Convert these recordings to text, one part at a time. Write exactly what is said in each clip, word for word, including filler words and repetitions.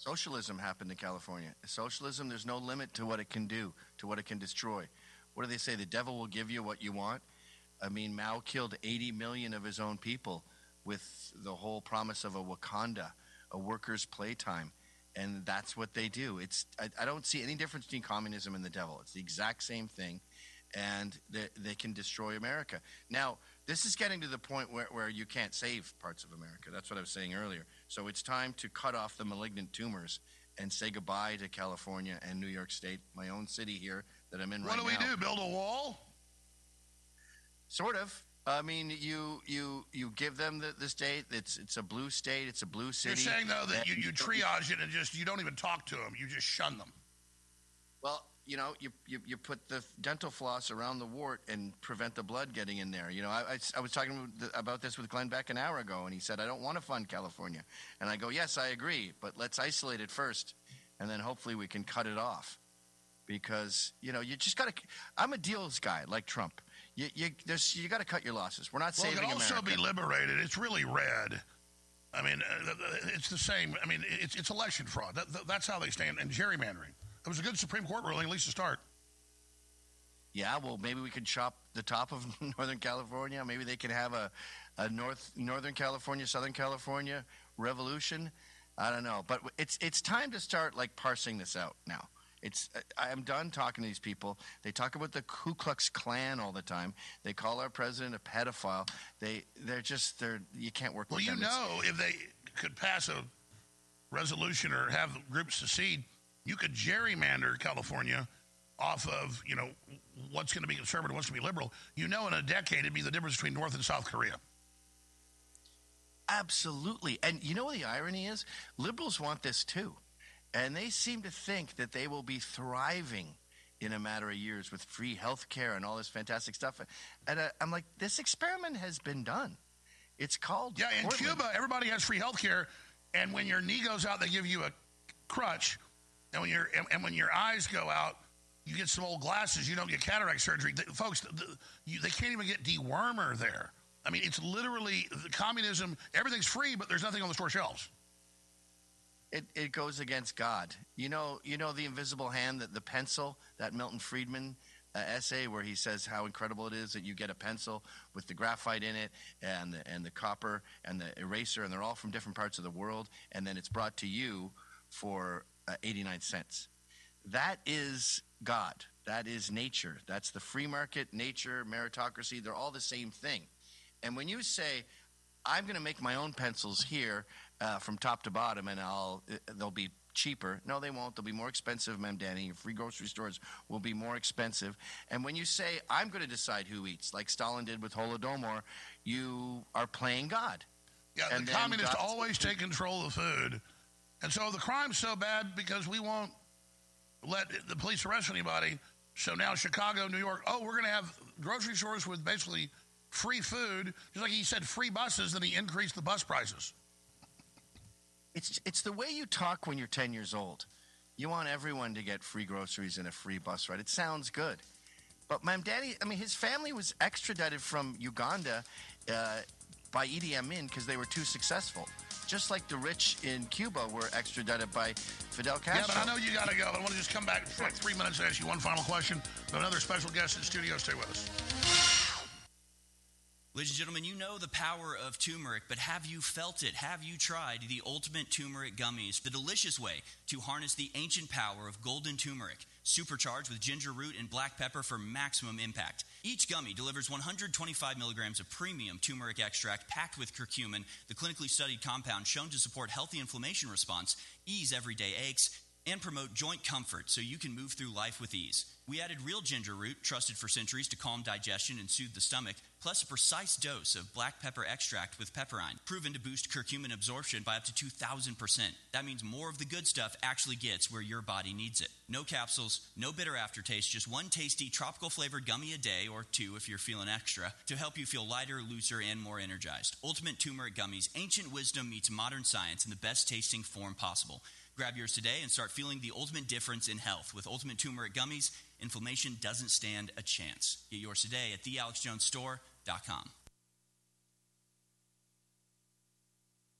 Socialism happened in California. Socialism, there's no limit to what it can do, to what it can destroy. What do they say? The devil will give you what you want. I mean, Mao killed eighty million of his own people with the whole promise of a Wakanda, a workers' playtime. And that's what they do. It's I, I don't see any difference between communism and the devil. It's the exact same thing, and they, they can destroy America. Now, this is getting to the point where, where you can't save parts of America. That's what I was saying earlier. So it's time to cut off the malignant tumors and say goodbye to California and New York State, my own city here that I'm in right now. What do we do, build a wall? Sort of. I mean, you you you give them the, the state. It's it's a blue state. It's a blue city. You're saying, though, that you, you triage it and just you don't even talk to them. You just shun them. Well, you know, you, you, you put the dental floss around the wart and prevent the blood getting in there. You know, I, I, I was talking about this with Glenn Beck an hour ago, and he said, I don't want to fund California. And I go, yes, I agree, but let's isolate it first, and then hopefully we can cut it off. Because, you know, you just got to – I'm a deals guy like Trump. You you, there's, you got to cut your losses. We're not well, saving America. Well, it can also be liberated. It's really red. I mean, uh, it's the same. I mean, it's, it's election fraud. That, that, that's how they stand. And gerrymandering. It was a good Supreme Court ruling, at least to start. Yeah, well, maybe we could chop the top of Northern California. Maybe they could have a, a North Northern California, Southern California revolution. I don't know. But it's it's time to start, like, parsing this out now. It's I'm done talking to these people. They talk about the Ku Klux Klan all the time. They call our president a pedophile. They they're just they're you can't work well, with them. Well, you know, it's, if they could pass a resolution or have groups secede, you could gerrymander California off of, you know, what's going to be conservative, what's going to be liberal. You know, in a decade, it'd be the difference between North and South Korea. Absolutely. And you know what the irony is? Liberals want this too. And they seem to think that they will be thriving in a matter of years with free health care and all this fantastic stuff. And uh, I'm like, this experiment has been done. It's called Yeah, in Portland. Cuba, everybody has free health care. And when your knee goes out, they give you a crutch. And when, your and, and when your eyes go out, you get some old glasses. You don't get cataract surgery. The, folks, the, the, you, they can't even get dewormer there. I mean, it's literally the communism. Everything's free, but there's nothing on the store shelves. It, it goes against God. You know, you know the invisible hand, that the pencil, that Milton Friedman uh, essay where he says how incredible it is that you get a pencil with the graphite in it and the, and the copper and the eraser, and they're all from different parts of the world, and then it's brought to you for uh, eighty-nine cents. That is God. That is nature. That's the free market, nature, meritocracy. They're all the same thing. And when you say, I'm going to make my own pencils here uh, from top to bottom, and I'll uh, they'll be cheaper. No, they won't. They'll be more expensive, Ma'am Danny. Your free grocery stores will be more expensive. And when you say, I'm going to decide who eats, like Stalin did with Holodomor, you are playing God. Yeah, and the communists God's always take control of food. And so the crime's so bad because we won't let the police arrest anybody. So now Chicago, New York, oh, we're going to have grocery stores with basically free food. Just like he said free buses, then he increased the bus prices. It's it's the way you talk when you're ten years old. You want everyone to get free groceries and a free bus ride. It sounds good. But Ma'am Daddy, I mean, his family was extradited from Uganda uh, by Idi Amin because they were too successful. Just like the rich in Cuba were extradited by Fidel Castro. Yeah, but I know you got to go. I want to just come back for like three minutes and ask you one final question. We have another special guest in the studio. Stay with us. Ladies and gentlemen, you know the power of turmeric, but have you felt it? Have you tried the Ultimate Turmeric Gummies, the delicious way to harness the ancient power of golden turmeric, supercharged with ginger root and black pepper for maximum impact? Each gummy delivers one hundred twenty-five milligrams of premium turmeric extract packed with curcumin, the clinically studied compound shown to support healthy inflammation response, ease everyday aches, and promote joint comfort so you can move through life with ease. We added real ginger root, trusted for centuries to calm digestion and soothe the stomach, plus a precise dose of black pepper extract with pepperine, proven to boost curcumin absorption by up to two thousand percent. That means more of the good stuff actually gets where your body needs it. No capsules, no bitter aftertaste, just one tasty tropical flavored gummy a day, or two if you're feeling extra, to help you feel lighter, looser, and more energized. Ultimate Turmeric Gummies, ancient wisdom meets modern science in the best tasting form possible. Grab yours today and start feeling the ultimate difference in health. With Ultimate Turmeric Gummies, inflammation doesn't stand a chance. Get yours today at the alex jones store dot com.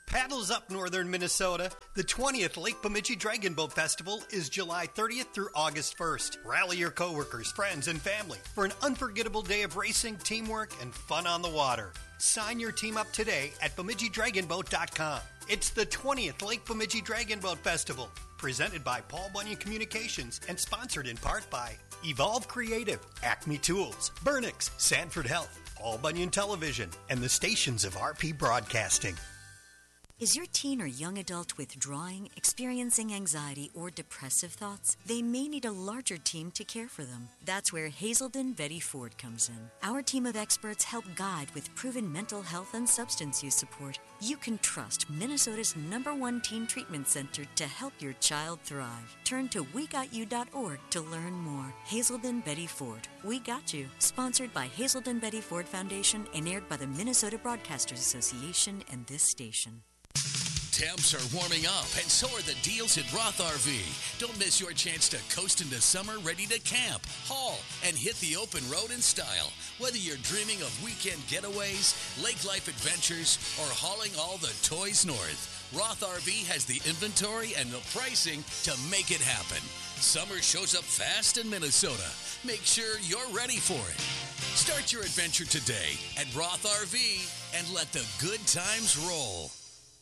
Paddles up, northern Minnesota. The twentieth Lake Bemidji Dragon Boat Festival is July thirtieth through August first. Rally your coworkers, friends, and family for an unforgettable day of racing, teamwork, and fun on the water. Sign your team up today at Bemidji Dragon Boat dot com. It's the twentieth Lake Bemidji Dragon Boat Festival, presented by Paul Bunyan Communications and sponsored in part by Evolve Creative, Acme Tools, Burnix, Sanford Health, Paul Bunyan Television, and the stations of R P Broadcasting. Is your teen or young adult withdrawing, experiencing anxiety, or depressive thoughts? They may need a larger team to care for them. That's where Hazelden Betty Ford comes in. Our team of experts help guide with proven mental health and substance use support. You can trust Minnesota's number one teen treatment center to help your child thrive. Turn to we got you dot org to learn more. Hazelden Betty Ford. We Got You. Sponsored by Hazelden Betty Ford Foundation and aired by the Minnesota Broadcasters Association and this station. Temps are warming up, and so are the deals at Roth R V. Don't miss your chance to coast into summer ready to camp, haul, and hit the open road in style. Whether you're dreaming of weekend getaways, lake life adventures, or hauling all the toys north, Roth R V has the inventory and the pricing to make it happen. Summer shows up fast in Minnesota. Make sure you're ready for it. Start your adventure today at Roth R V and let the good times roll.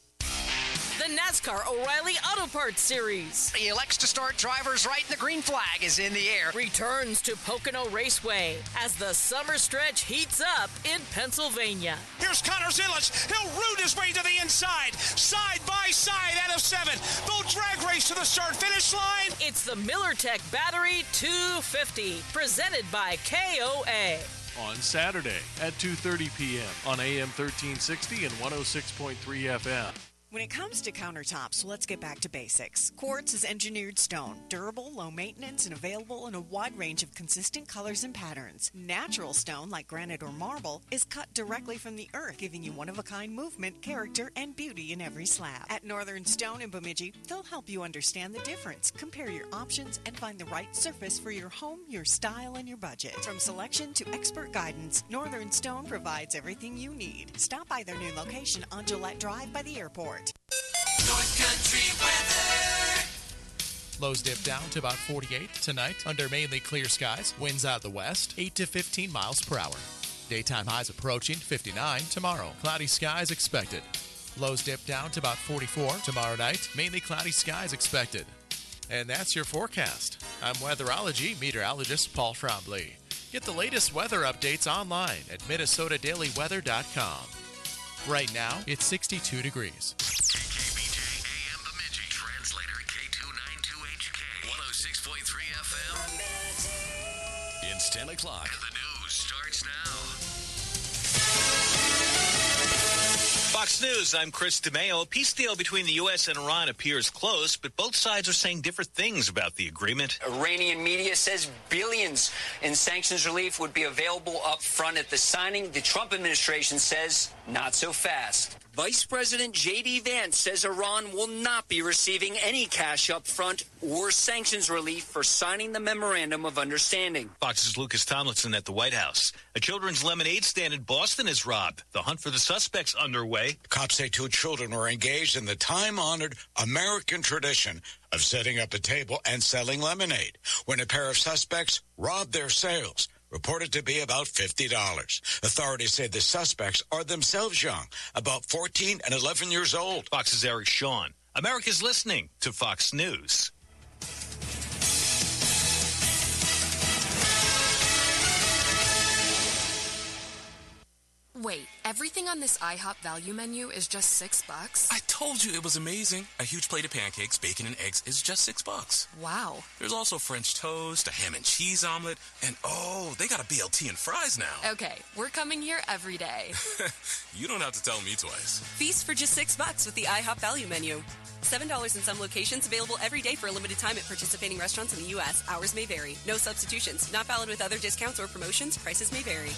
The NASCAR O'Reilly Auto Parts Series. He elects to start drivers right, and the green flag is in the air. Returns to Pocono Raceway as the summer stretch heats up in Pennsylvania. Here's Connor Zillage. He'll root his way to the inside. Side by side out of seven. They'll drag race to the start-finish line. It's the MillerTech Battery two fifty, presented by K O A. On Saturday at two thirty p.m. on A M thirteen sixty and one oh six point three F M. When it comes to countertops, let's get back to basics. Quartz is engineered stone, durable, low maintenance, and available in a wide range of consistent colors and patterns. Natural stone, like granite or marble, is cut directly from the earth, giving you one-of-a-kind movement, character, and beauty in every slab. At Northern Stone in Bemidji, they'll help you understand the difference, compare your options, and find the right surface for your home, your style, and your budget. From selection to expert guidance, Northern Stone provides everything you need. Stop by their new location on Gillette Drive by the airport. North Country weather. Lows dip down to about forty-eight tonight under mainly clear skies. Winds out of the west, eight to fifteen miles per hour. Daytime highs approaching fifty-nine tomorrow. Cloudy skies expected. Lows dip down to about forty-four tomorrow night. Mainly cloudy skies expected. And that's your forecast. I'm weatherology meteorologist Paul Trombley. Get the latest weather updates online at Minnesota Daily Weather dot com. Right now, it's sixty-two degrees. K K B J A M Bemidji. Translator K two ninety-two H K. one oh six point three F M. It's ten o'clock. And the news starts now. Fox News, I'm Chris DeMeo. A peace deal between the U S and Iran appears close, but both sides are saying different things about the agreement. Iranian media says billions in sanctions relief would be available up front at the signing. The Trump administration says not so fast. Vice President J D Vance says Iran will not be receiving any cash up front or sanctions relief for signing the Memorandum of Understanding. Fox's Lucas Tomlinson at the White House. A children's lemonade stand in Boston is robbed. The hunt for the suspects underway. Cops say two children were engaged in the time-honored American tradition of setting up a table and selling lemonade when a pair of suspects robbed their sales, reported to be about fifty dollars. Authorities say the suspects are themselves young, about fourteen and eleven years old. Fox's Eric Shawn. America's listening to Fox News. Wait, everything on this IHOP value menu is just six bucks? I told you it was amazing. A huge plate of pancakes, bacon, and eggs is just six bucks. Wow. There's also French toast, a ham and cheese omelet, and oh, they got a B L T and fries now. Okay, we're coming here every day. You don't have to tell me twice. Feast for just six bucks with the IHOP value menu. seven dollars in some locations, available every day for a limited time at participating restaurants in the U S. Hours may vary. No substitutions. Not valid with other discounts or promotions. Prices may vary.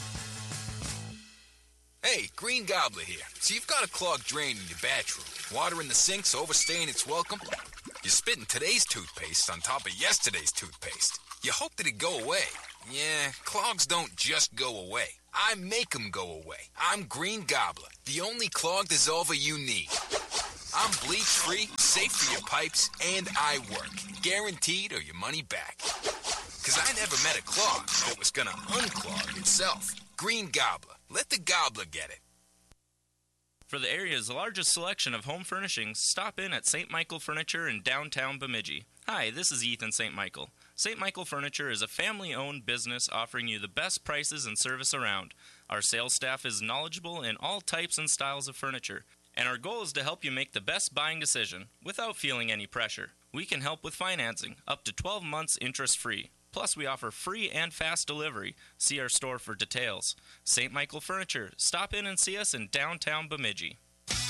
Hey, Green Gobbler here. So you've got a clogged drain in your bathroom. Water in the sink's overstaying its welcome. You're spitting today's toothpaste on top of yesterday's toothpaste. You hope that it go away. Yeah, clogs don't just go away. I make them go away. I'm Green Gobbler, the only clog dissolver you need. I'm bleach-free, safe for your pipes, and I work. Guaranteed or your money back. Because I never met a clog that was going to unclog itself. Green Gobbler. Let the gobbler get it. For the area's largest selection of home furnishings, stop in at Saint Michael Furniture in downtown Bemidji. Hi, this is Ethan Saint Michael. Saint Michael Furniture is a family-owned business offering you the best prices and service around. Our sales staff is knowledgeable in all types and styles of furniture, and our goal is to help you make the best buying decision without feeling any pressure. We can help with financing, up to twelve months interest-free. Plus, we offer free and fast delivery. See our store for details. Saint Michael Furniture. Stop in and see us in downtown Bemidji.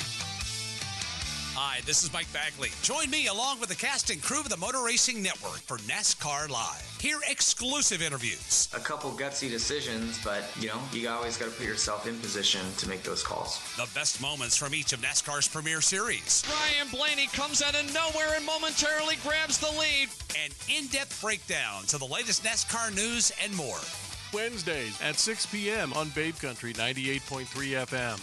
Hi, this is Mike Bagley. Join me along with the cast and crew of the Motor Racing Network for NASCAR Live. Hear exclusive interviews. A couple gutsy decisions, but, you know, you always got to put yourself in position to make those calls. The best moments from each of NASCAR's premier series. Ryan Blaney comes out of nowhere and momentarily grabs the lead. And in-depth breakdowns of the latest NASCAR news and more. Wednesdays at six p.m. on Babe Country ninety-eight point three F M.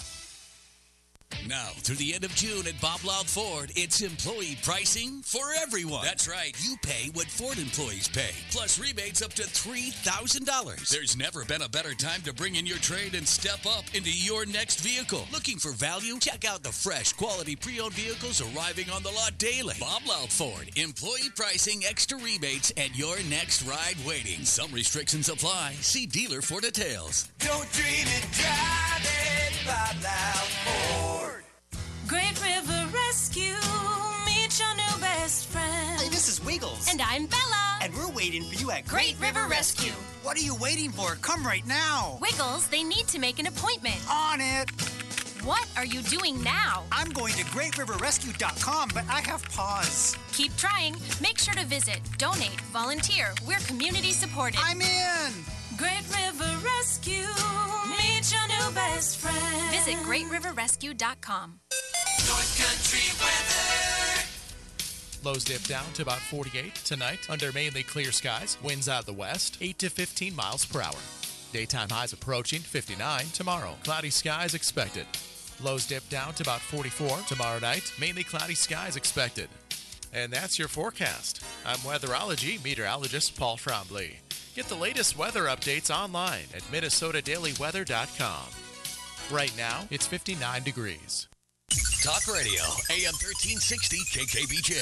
Now, through the end of June at Bob Loud Ford, it's employee pricing for everyone. That's right. You pay what Ford employees pay, plus rebates up to three thousand dollars. There's never been a better time to bring in your trade and step up into your next vehicle. Looking for value? Check out the fresh, quality pre-owned vehicles arriving on the lot daily. Bob Loud Ford. Employee pricing, extra rebates, and your next ride waiting. Some restrictions apply. See dealer for details. Don't dream it, drive it, Bob Loud Ford. Great River Rescue, meet your new best friend. Hey, this is Wiggles. And I'm Bella. And we're waiting for you at Great, Great River Rescue. What are you waiting for? Come right now. Wiggles, they need to make an appointment. On it. What are you doing now? I'm going to great river rescue dot com, but I have pause. Keep trying. Make sure to visit, donate, volunteer. We're community supported. I'm in. Great River Rescue, meet your new best friend. Visit great river rescue dot com. North Country weather. Lows dip down to about forty-eight tonight under mainly clear skies. Winds out of the west, eight to fifteen miles per hour. Daytime highs approaching fifty-nine tomorrow. Cloudy skies expected. Lows dip down to about forty-four tomorrow night. Mainly cloudy skies expected. And that's your forecast. I'm weatherology meteorologist Paul Trombley. Get the latest weather updates online at minnesota daily weather dot com. Right now, it's fifty-nine degrees. Talk Radio, A M thirteen sixty K K B J.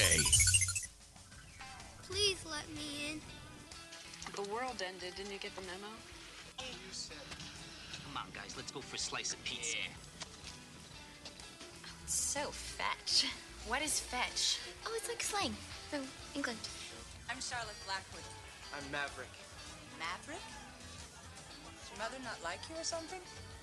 Please let me in. The world ended. Didn't you get the memo? Come on, guys. Let's go for a slice of pizza. Yeah. So fetch. What is fetch? Oh, it's like slang from England. I'm Charlotte Blackwood. I'm Maverick. Maverick? Does your mother not like you or something?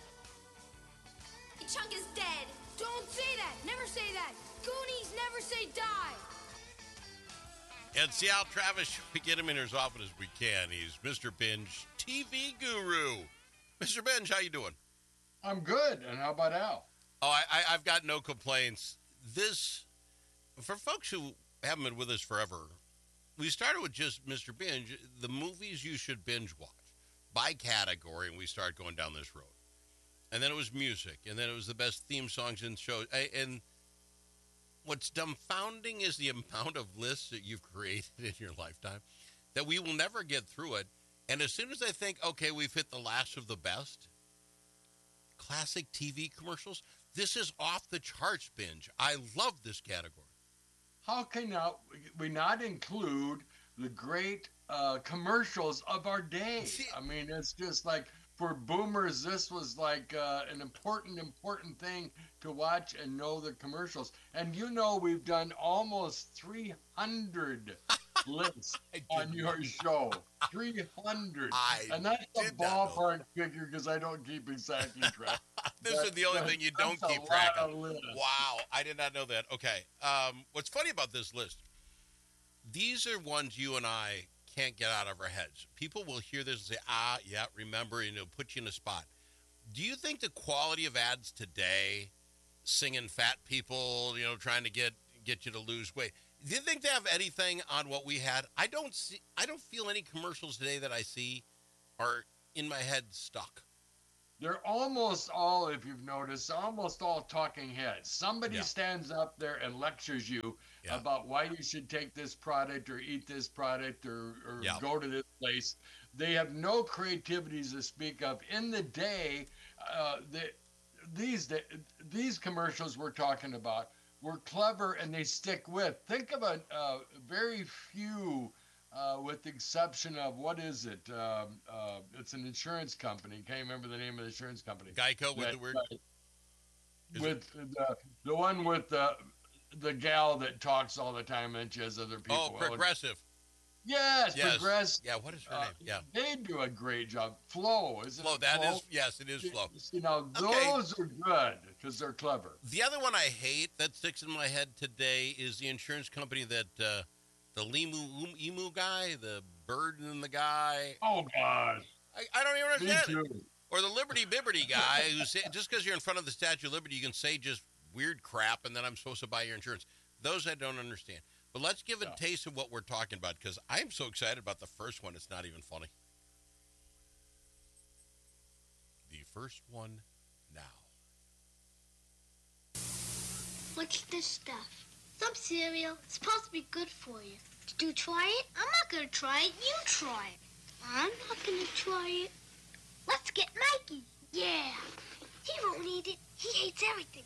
Chunk is dead. Don't say that. Never say that. Goonies never say die. And see how Travis, we get him in here as often as we can. He's Mister Binge, T V guru. Mister Binge, how you doing? I'm good. And how about Al? Oh, I, I, I've got no complaints. This, for folks who haven't been with us forever, we started with just Mister Binge, the movies you should binge watch by category, and we started going down this road. And then it was music, and then it was the best theme songs and shows. And what's dumbfounding is the amount of lists that you've created in your lifetime that we will never get through it. And as soon as I think, okay, we've hit the last of the best, classic T V commercials, this is off the charts, Binge. I love this category. How can now we not include the great uh, commercials of our day? I mean, it's just like, for boomers, this was like uh, an important, important thing to watch and know the commercials. And you know, we've done almost three hundred lists on your show. three hundred. I and that's a did not ballpark figure because I don't keep exactly track. This That- is the only that- thing you don't that's a keep track lot of. lists. Wow, I did not know that. Okay, um, what's funny about this list, these are ones you and I can't get out of our heads. People will hear this and say, ah, yeah, remember, and it'll put you in a spot. Do you think the quality of ads today, singing fat people, you know, trying to get get you to lose weight. Do you think they have anything on what we had? I don't see. I don't feel any commercials today that I see are in my head stuck. They're almost all, if you've noticed, almost all talking heads. Somebody Yeah. stands up there and lectures you Yeah. about why you should take this product or eat this product or, or Yeah. go to this place. They have no creativities to speak of. In the day, uh, the, these da- these commercials we're talking about were clever and they stick with. Think of a uh, very few. Uh, with the exception of, what is it? Um, uh, it's an insurance company. Can't remember the name of the insurance company. Geico with That- the word. uh, with the the one with the the gal that talks all the time and she has other people. Oh, Progressive. Yes, Yes. Progressive. Yeah, what is her Uh, name? Yeah. They do a great job. Flow, is it? Flo, that is, yes, it is Flo. You know, Okay. those are good because they're clever. The other one I hate that sticks in my head today is the insurance company that uh, the Limu Emu guy, the bird and the guy. Oh, God. I, I don't even Me Oh, understand it. too. Or the Liberty Bibberty guy who say, just because you're in front of the Statue of Liberty, you can say just weird crap, and then I'm supposed to buy your insurance. Those I don't understand. But let's give a Yeah. taste of what we're talking about, because I'm so excited about the first one, it's not even funny. The first one now. What's this stuff? Some cereal. It's supposed to be good for you. Did you try it? I'm not gonna try it. You try it. I'm not gonna try it. Let's get Mikey. Yeah. He won't eat it. He hates everything.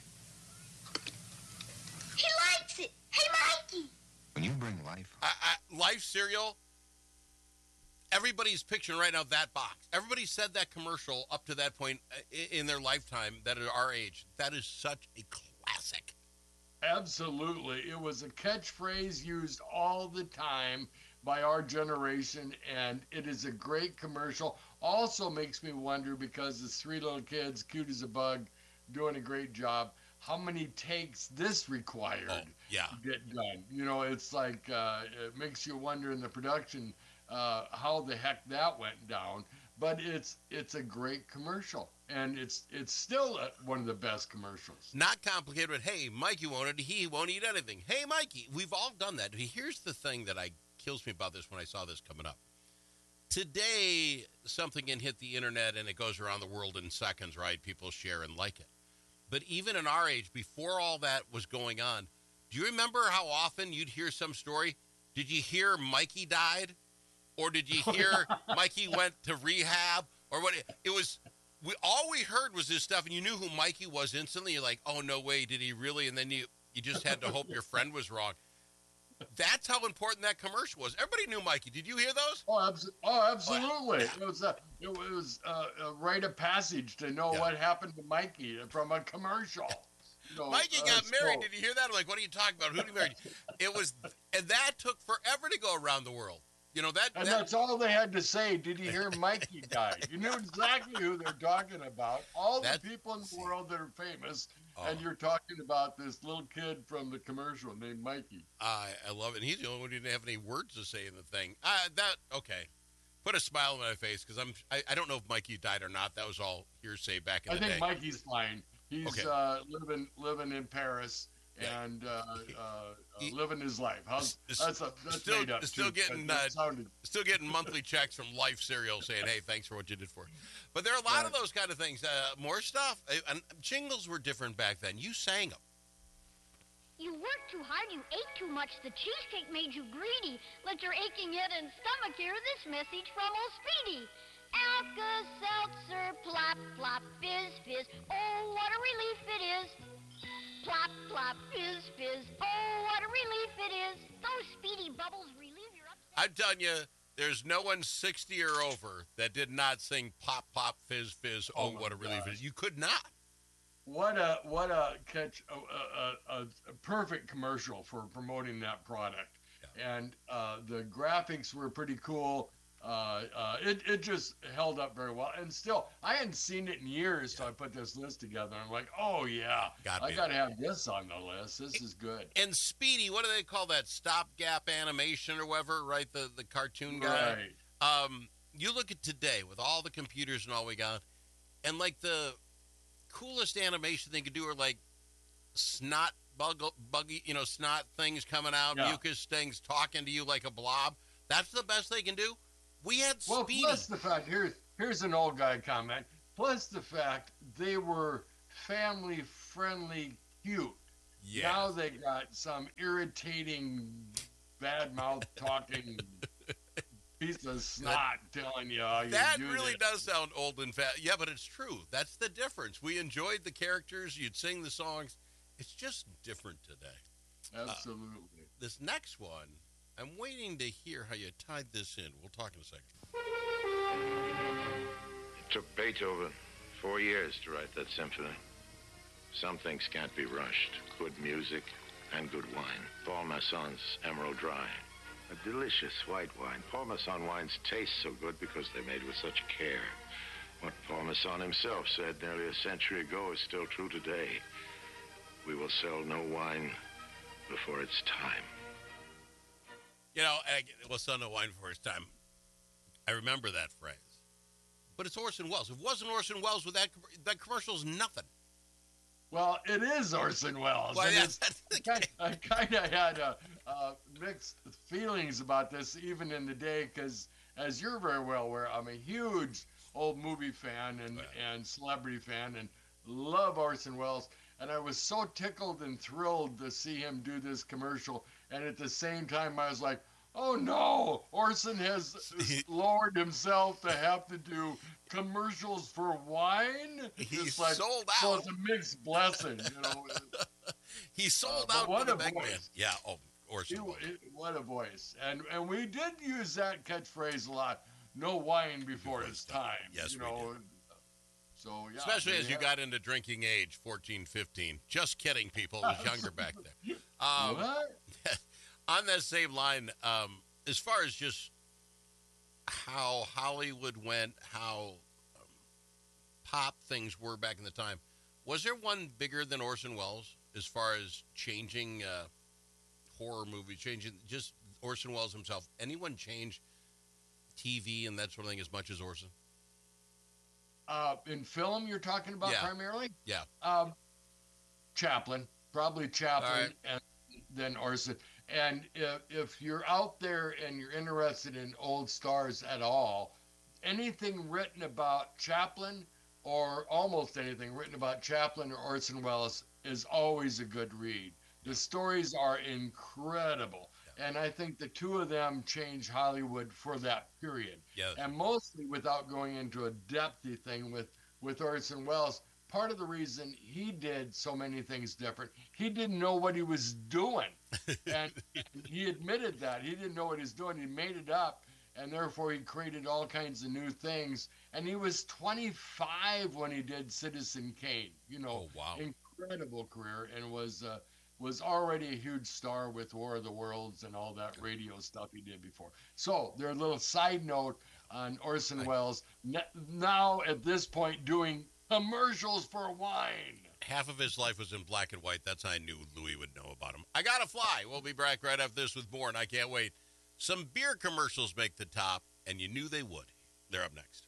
He likes it. Hey, Mikey. When you bring life, I, I, Life cereal, everybody's picturing right now that box. Everybody said that commercial up to that point uh, i- in their lifetime that at our age. That is such a classic. Absolutely. It was a catchphrase used all the time by our generation, and it is a great commercial. Also makes me wonder, because it's three little kids, cute as a bug, doing a great job, how many takes this required Oh, yeah. to get done. You know, it's like, uh, it makes you wonder in the production uh, how the heck that went down. But it's it's a great commercial, and it's it's still uh one of the best commercials. Not complicated, but hey, Mikey won't eat, he won't eat anything. Hey, Mikey, we've all done that. Here's the thing that I kills me about this when I saw this coming up. Today, something can hit the internet and it goes around the world in seconds, right? People share and like it. But even in our age, before all that was going on, do you remember how often you'd hear some story? Did you hear Mikey died? Or did you hear Mikey went to rehab? Or what? It was, we all we heard was this stuff, and you knew who Mikey was instantly. You're like, oh, no way, did he really? And then you, you just had to hope your friend was wrong. That's how important that commercial was. Everybody knew Mikey. Did you hear those? Oh, abs- oh absolutely. It was a, it was a, a rite of passage to know Yeah. what happened to Mikey from a commercial. You know, Mikey uh, got married. so- Did you hear that? I'm like, what are you talking about? Who did he marry? It was, and that took forever to go around the world. You know, that, And that that's all they had to say. Did you hear Mikey died? You knew exactly who they're talking about. All That- the people in the world that are famous, Oh. and you're talking about this little kid from the commercial named Mikey. I I love it. And he's the only one who didn't have any words to say in the thing. Uh, that okay. Put a smile on my face because I'm. I, I don't know if Mikey died or not. That was all hearsay back in I the think day. Mikey's fine. He's Okay. uh, living living in Paris Yeah. and uh, uh, uh, He- living his life. How's S- that's a that's still, made up still too, getting but uh, that sounded still getting monthly checks from Life Cereal saying, "Hey, thanks for what you did for us." But there are a lot of Right. those kind of things. Uh, more stuff. Uh, and jingles were different back then. You sang them. You worked too hard, you ate too much, the cheesecake made you greedy. Let your aching head and stomach hear this message from old Speedy. Alka-Seltzer, plop, plop, fizz, fizz, oh, what a relief it is. Plop, plop, fizz, fizz, oh, what a relief it is. Those Speedy bubbles relieve your upset. I'm telling you, there's no one sixty or over that did not sing "Pop, Pop, Fizz, Fizz." Oh, Oh, my what a relief it gosh. is! You could not. What a what a catch a, a, a, a perfect commercial for promoting that product, and uh, the graphics were pretty cool. Uh, uh, it it just held up very well, and still I hadn't seen it in years, so I put this list together. I'm like, oh yeah, Got I me. got to have this on the list. This is good. And Speedy, what do they call that? Stopgap animation or whatever, right? The the cartoon guy. Right. Um, you look at today with all the computers and all we got, and like the coolest animation they could do are like snot bug, buggy, you know, snot things coming out, Yeah. mucus things, talking to you like a blob. That's the best they can do. We had Well, Speedy. plus the fact, here's, here's an old guy comment, plus the fact they were family-friendly, cute. Yes. Now they got some irritating, bad-mouth talking piece of snot telling you how you That do really this. does sound old and fat. Yeah, but it's true. That's the difference. We enjoyed the characters. You'd sing the songs. It's just different today. Absolutely. Uh, this next one, I'm waiting to hear how you tied this in. We'll talk in a second. It took Beethoven four years to write that symphony. Some things can't be rushed. Good music and good wine. Paul Masson's Emerald Dry. A delicious white wine. Paul Masson wines taste so good because they're made with such care. What Paul Masson himself said nearly a century ago is still true today. We will sell no wine before it's time. You know, I, well, son, no wine for his time. I remember that phrase. But it's Orson Welles. If it wasn't Orson Welles, with that, that commercial's nothing. Well, it is Orson Welles. Well, and yeah, it's, I kind of had uh, uh, mixed feelings about this even in the day because, as you're very well aware, I'm a huge old movie fan and, and celebrity fan and love Orson Welles. And I was so tickled and thrilled to see him do this commercial. And at the same time, I was like, oh no, Orson has lowered himself to have to do commercials for wine. He's like, sold So out. it's a mixed blessing, you know. He sold Uh, out what for the a big voice. man. Yeah, oh, Orson He- Welles. he- what a voice. And and we did use that catchphrase a lot. No wine before it's time. Yes, you we know. So yeah. Especially we as you have- got into drinking age, fourteen, fifteen. Just kidding, people. It was younger back then. Um, What? on that same line, um, as far as just how Hollywood went, how um, pop things were back in the time, was there one bigger than Orson Welles as far as changing uh, horror movies, changing just Orson Welles himself? Anyone change T V and that sort of thing as much as Orson? Uh, in film, you're talking about Yeah. primarily? Yeah. Um, Chaplin, probably Chaplin, All right. and then Orson. And if, if you're out there and you're interested in old stars at all, anything written about Chaplin or almost anything written about Chaplin or Orson Welles is always a good read. The stories are incredible. And I think the two of them changed Hollywood for that period. Yes. And mostly without going into a depthy thing with, with Orson Welles, part of the reason he did so many things different, he didn't know what he was doing. And he admitted that. He didn't know what he was doing. He made it up, and therefore he created all kinds of new things. And he was twenty-five when he did Citizen Kane. You know, Oh, wow. incredible career, and was uh, was already a huge star with War of the Worlds and all that radio stuff he did before. So, there's a little side note on Orson Welles. N- now, at this point, doing commercials for wine. Half of his life was in black and white. That's how I knew Louis would know about him. I gotta fly. We'll be back right after this with more, and I can't wait. Some beer commercials make the top, and you knew they would. They're up next.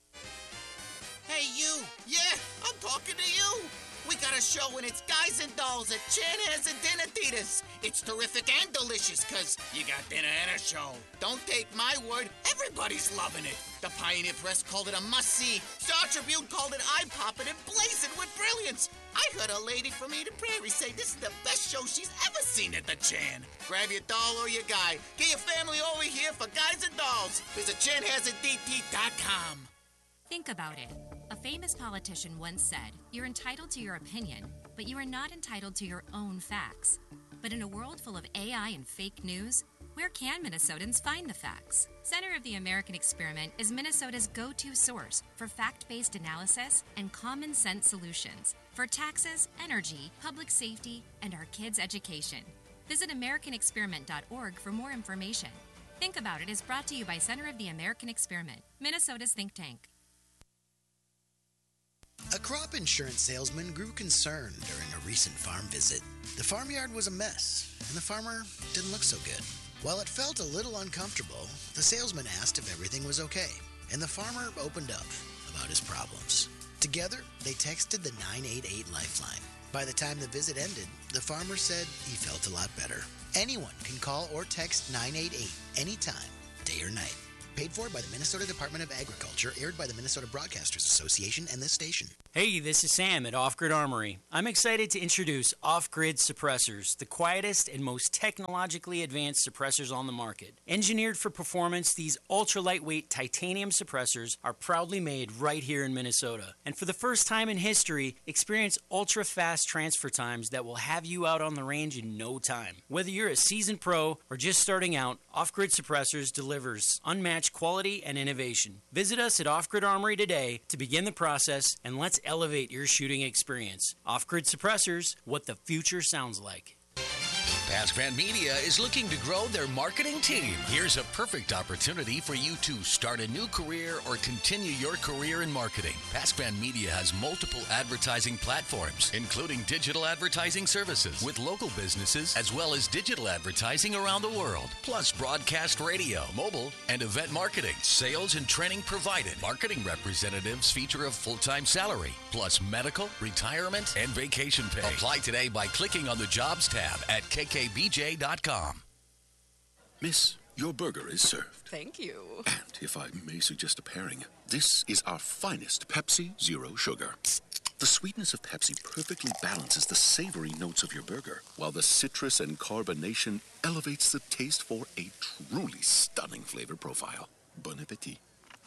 Hey, you! Yeah, I'm talking to you! We got a show and it's Guys and Dolls at Chanhassen Dinner Theaters. It's terrific and delicious because you got dinner and a show. Don't take my word, everybody's loving it. The Pioneer Press called it a must-see. Star Tribune called it eye-popping and blazing with brilliance. I heard a lady from Eden Prairie say this is the best show she's ever seen at the Chan. Grab your doll or your guy. Get your family over here for Guys and Dolls. Visit Chanhassen D T dot com. Think about it. A famous politician once said, "You're entitled to your opinion, but you are not entitled to your own facts." But in a world full of A I and fake news, where can Minnesotans find the facts? Center of the American Experiment is Minnesota's go-to source for fact-based analysis and common sense solutions for taxes, energy, public safety, and our kids' education. Visit American Experiment dot org for more information. Think About It is brought to you by Center of the American Experiment, Minnesota's think tank. A crop insurance salesman grew concerned during a recent farm visit. The farmyard was a mess, and the farmer didn't look so good. While it felt a little uncomfortable, the salesman asked if everything was okay, and the farmer opened up about his problems. Together, they texted the nine eight eight Lifeline. By the time the visit ended, the farmer said he felt a lot better. Anyone can call or text nine eight eight anytime, day or night. Paid for by the Minnesota Department of Agriculture, aired by the Minnesota Broadcasters Association and this station. Hey, this is Sam at Off Grid Armory. I'm excited to introduce Off Grid Suppressors, the quietest and most technologically advanced suppressors on the market. Engineered for performance, these ultra-lightweight titanium suppressors are proudly made right here in Minnesota. And for the first time in history, experience ultra-fast transfer times that will have you out on the range in no time. Whether you're a seasoned pro or just starting out, Off Grid Suppressors delivers unmatched quality and innovation. Visit us at Off Grid Armory today to begin the process, and let's elevate your shooting experience. Off Grid Suppressors, what the future sounds like. Pasquan Media is looking to grow their marketing team. Here's a perfect opportunity for you to start a new career or continue your career in marketing. Pasquan Media has multiple advertising platforms, including digital advertising services with local businesses, as well as digital advertising around the world, plus broadcast radio, mobile, and event marketing. Sales and training provided. Marketing representatives feature a full-time salary, plus medical, retirement, and vacation pay. Apply today by clicking on the Jobs tab at K K B J dot com. Miss, your burger is served. Thank you. And if I may suggest a pairing, this is our finest Pepsi Zero Sugar. The sweetness of Pepsi perfectly balances the savory notes of your burger, while the citrus and carbonation elevates the taste for a truly stunning flavor profile. Bon appetit.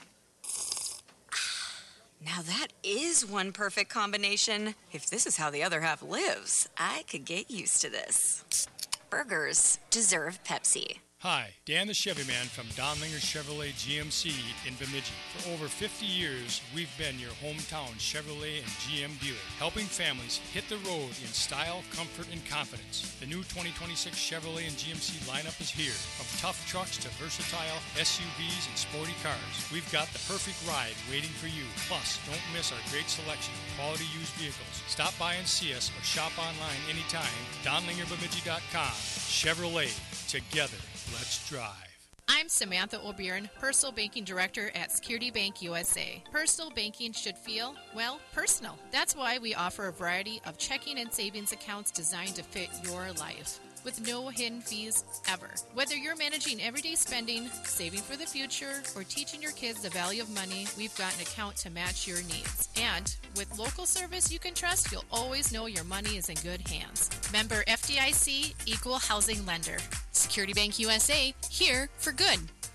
Now that is one perfect combination. If this is how the other half lives, I could get used to this. Burgers deserve Pepsi. Hi, Dan the Chevy Man from Donlinger Chevrolet G M C in Bemidji. For over fifty years, we've been your hometown Chevrolet and G M dealer, helping families hit the road in style, comfort, and confidence. The new twenty twenty-six Chevrolet and G M C lineup is here. From tough trucks to versatile S U Vs and sporty cars, we've got the perfect ride waiting for you. Plus, don't miss our great selection of quality used vehicles. Stop by and see us or shop online anytime. Donlinger Bemidji dot com. Chevrolet. Together. Let's drive. I'm Samantha O'Byrne, Personal Banking Director at Security Bank U S A. Personal banking should feel, well, personal. That's why we offer a variety of checking and savings accounts designed to fit your life, with no hidden fees ever. Whether you're managing everyday spending, saving for the future, or teaching your kids the value of money, we've got an account to match your needs. And with local service you can trust, you'll always know your money is in good hands. Member F D I C, Equal Housing Lender. Security Bank U S A, here for good.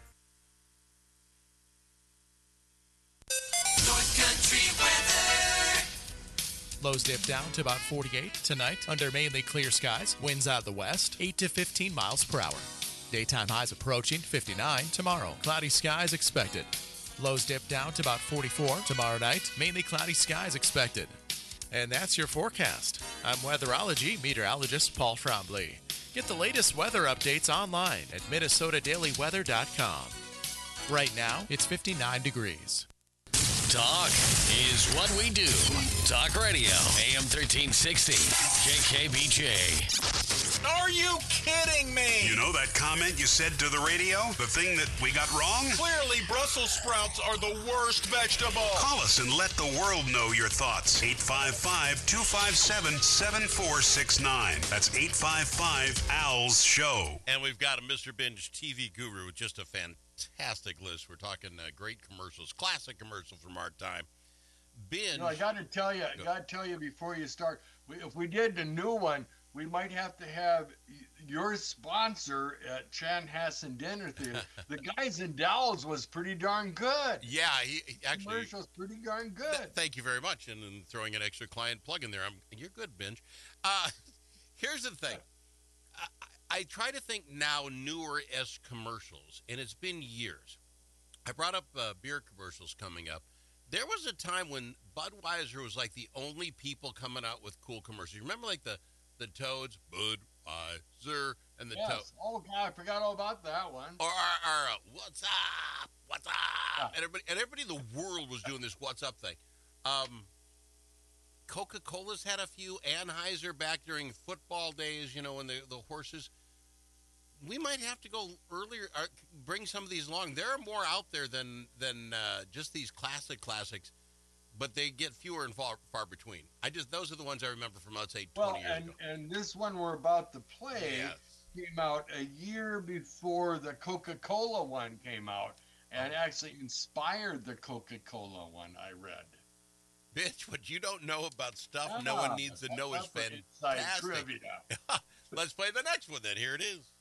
North Country weather. Lows dip down to about forty-eight tonight under mainly clear skies. Winds out of the west, eight to fifteen miles per hour. Daytime highs approaching fifty-nine tomorrow. Cloudy skies expected. Lows dip down to about forty-four tomorrow night. Mainly cloudy skies expected. And that's your forecast. I'm weatherology meteorologist Paul Trombley. Get the latest weather updates online at Minnesota Daily Weather dot com. Right now, it's fifty-nine degrees. Talk is what we do. Talk Radio, A M thirteen sixty, K K B J. Are you kidding me? You know that comment you said to the radio? The thing that we got wrong? Clearly, Brussels sprouts are the worst vegetable. Call us and let the world know your thoughts. eight five five, two five seven, seven four six nine. That's eight five five, A L S, show. And we've got a Mister Binge T V guru with just a fantastic list. We're talking uh, great commercials, classic commercials from our time. Binge. No, I got to tell you, I got to tell you before you start, we, if we did a new one, we might have to have your sponsor at Chanhassen Dinner Theater. The guys in Dallas was pretty darn good. Yeah, he, he actually. Commercial's pretty darn good. Th- thank you very much, and, and throwing an extra client plug in there. I'm, you're good, Binge. Uh, here's the thing. I, I try to think now newer-esque commercials, and it's been years. I brought up uh, beer commercials coming up. There was a time when Budweiser was like the only people coming out with cool commercials. You remember like the The Toads, Budweiser, and the yes. Toads. Oh, God, I forgot all about that one. Or, or, or uh, what's up, what's up? Yeah. And, everybody, and everybody in the world was doing this what's up thing. Um, Coca-Cola's had a few. Anheuser back during football days, you know, when the, the horses. We might have to go earlier, uh, bring some of these along. There are more out there than, than uh, just these classic classics. but they get fewer and far, far between. I just those are the ones I remember from, let's say, Well, twenty years and, ago. and this one we're about to play Yes. came out a year before the Coca-Cola one came out, and actually inspired the Coca-Cola one, I read. Bitch, what you don't know about stuff Ah, no one needs to know is that's for inside fantastic. trivia. Let's play the next one then. Here it is.